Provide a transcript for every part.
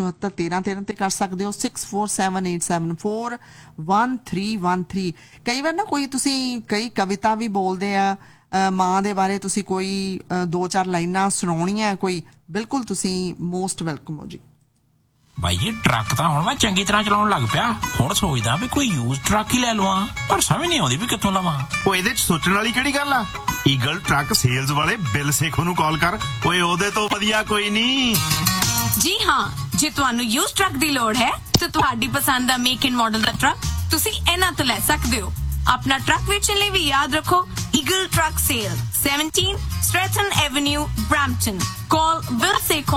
7413 ਤੇ ਕਰ ਸਕਦੇ ਹੋ। 6478741313। ਕਈ ਵਾਰ ਨਾ ਕੋਈ ਤੁਸੀਂ ਕਈ ਕਵਿਤਾ ਵੀ ਬੋਲਦੇ ਆ ਮਾਂ ਦੇ ਬਾਰੇ, ਤੁਸੀਂ ਕੋਈ 2-4 ਲਾਈਨਾਂ ਸੁਣਾਉਣੀਆਂ ਕੋਈ, ਬਿਲਕੁਲ ਤੁਸੀਂ ਮੋਸਟ ਵੈਲਕਮ ਹੋ ਜੀ। ਬਾਈ ਜੀ ਟਰੱਕ ਤਾਂ ਹੁਣ ਮੈਂ ਚੰਗੀ ਤਰ੍ਹਾਂ ਚਲਾਉਣ ਲੱਗ ਪਿਆ। ਹੁਣ ਸੋਚਦਾ ਵੀ ਕੋਈ ਯੂਜ਼ ਟਰੱਕ ਹੀ ਲੈ ਲਵਾਂ, ਪਰ ਸਮਝ ਨਹੀਂ ਆਉਂਦੀ ਵੀ ਕਿੱਥੋਂ ਲਵਾਂ। ਉਹ ਇਹਦੇ ਚ ਸੋਚਣ ਵਾਲੀ ਕਿਹੜੀ ਗੱਲ ਆ? ਈਗਲ ਟਰੱਕ ਸੇਲਜ਼ ਵਾਲੇ ਬਿਲ ਸੇਖੋ ਨੂੰ ਕਾਲ ਕਰ। ਓਏ ਉਹਦੇ ਤੋਂ ਵਧੀਆ ਕੋਈ ਨਹੀਂ। ਜੀ ਹਾਂ, ਜੇ ਤੁਹਾਨੂੰ ਯੂਜ਼ ਟਰੱਕ ਦੀ ਲੋੜ ਹੈ ਤਾਂ ਤੁਹਾਡੀ ਪਸੰਦ ਦਾ make and model the truck ਤੁਸੀਂ ਇਹਨਾਂ ਤੋਂ ਲੈ ਸਕਦੇ ਹੋ। ਆਪਣਾ ਟਰੱਕ ਵੇਚਣ ਲਈ ਵੀ ਯਾਦ ਰੱਖੋ eagle truck sale, 17 Stratton Avenue, Brampton. Call Bill Sekhon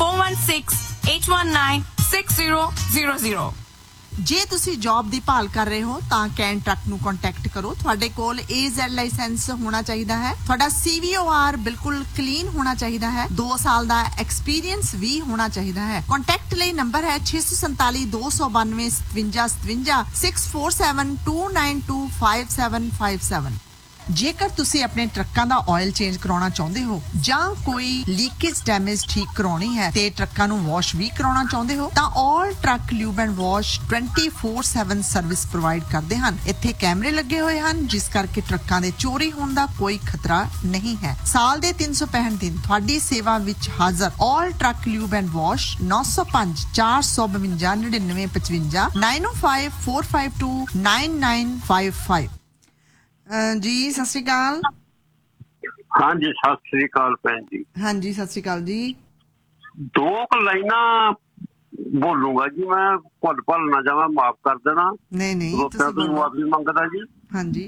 416-819-6000। ਜੇ ਤੁਸੀਂ ਜੌਬ ਦੀ ਭਾਲ ਕਰ ਰਹੇ ਹੋ ਤਾਂ ਕੈਨ ਟਰੱਕ ਨੂੰ ਕੰਟੈਕਟ ਕਰੋ। ਤੁਹਾਡੇ ਕੋਲ AZ ਲਾਇਸੈਂਸ ਹੋਣਾ ਚਾਹੀਦਾ ਹੈ। ਤੁਹਾਡਾ CVOR ਬਿਲਕੁਲ ਕਲੀਨ ਹੋਣਾ ਚਾਹੀਦਾ ਹੈ। 2 ਸਾਲ ਦਾ ਐਕਸਪੀਰੀਅੰਸ ਵੀ ਹੋਣਾ ਚਾਹੀਦਾ ਹੈ। ਕੰਟੈਕਟ ਲਈ ਨੰਬਰ ਹੈ 647 292 5757 647 292 5757। ਜੇਕਰ ਤੁਸੀਂ ਆਪਣੇ ਟਰੱਕਾਂ ਦਾ ਆਇਲ ਚੇਂਜ ਕਰਾਉਣਾ ਚਾਹੁੰਦੇ ਹੋ ਜਾਂ ਕੋਈ ਲੀਕੇਜ ਡੈਮੇਜ ਠੀਕ ਕਰਾਉਣੀ ਹੈ ਤੇ ਟਰੱਕਾਂ ਨੂੰ ਵਾਸ਼ ਵੀ ਕਰਾਉਣਾ ਚਾਹੁੰਦੇ ਹੋ ਤਾਂ ਆਲ truck lube and wash 24/7 service provide ਕਰਦੇ ਹਨ। ਇੱਥੇ ਕੈਮਰੇ ਲੱਗੇ ਹੋਏ ਹਨ, ਜਿਸ ਕਰਕੇ ਟਰੱਕਾਂ ਦੇ ਚੋਰੀ ਹੋਣ ਦਾ ਕੋਈ ਖਤਰਾ ਨਹੀਂ ਹੈ। ਸਾਲ ਦੇ 365 ਦਿਨ ਤੁਹਾਡੀ ਸੇਵਾ ਵਿੱਚ ਹਾਜ਼ਰ ਆਲ ਟਰੱਕ ਲਿਊਬ ਐਂਡ ਵਾਸ਼ 905 452 9955 905 452 9955। ਜੀ ਸਤਿ ਸ਼੍ਰੀ ਅਕਾਲ। ਹਾਂਜੀ ਸਤਿ ਸ੍ਰੀ ਅਕਾਲ ਭੈਣ ਜੀ। ਹਾਂਜੀ ਸਤਿ ਸ਼੍ਰੀ ਅਕਾਲ ਜੀ। 2 ਲਾਈਨਾਂ ਬੋਲੂਗਾ ਜੀ, ਮੈਂ ਭੁੱਲ ਨਾ ਜਾਵਾਂ, ਮਾਫ ਕਰ ਦੇਣਾ। ਨਹੀਂ ਤੁਸੀਂ ਮਾਫੀ ਮੰਗਦਾ ਜੀ। ਹਾਂਜੀ।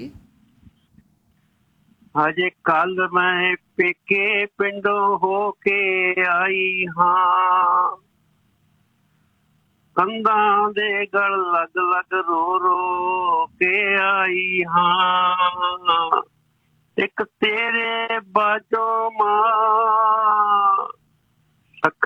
ਹਜੇ ਕੱਲ ਮੈਂ ਪੇਕੇ ਪਿੰਡੋਂ ਹੋ ਕੇ ਆਈ ਹਾਂ, ਕੰਧਾਂ ਦੇ ਗਲ ਲੱਗ ਲੱਗ ਰੋ ਰੋ ਕੇ ਆਈ ਹਾਂ। ਇੱਕ ਤੇਰੇ ਬਾਝੋਂ ਮਾਂ